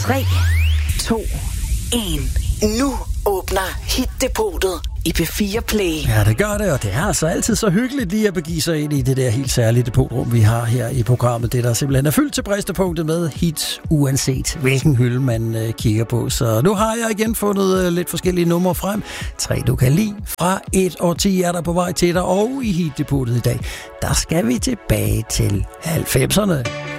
3, 2, 1. Nu åbner Hit-depotet i P4 Play. Ja, det gør det, og det er altså altid så hyggeligt lige at begive sig ind i det der helt særlige depotrum, vi har her i programmet. Det der simpelthen er fyldt til bristepunktet med hits, uanset hvilken hylde man kigger på. Så nu har jeg igen fundet lidt forskellige numre frem. 3 du kan lide. Fra 1 og 10 er der på vej til dig, og i Hit-depotet i dag, der skal vi tilbage til 90'erne.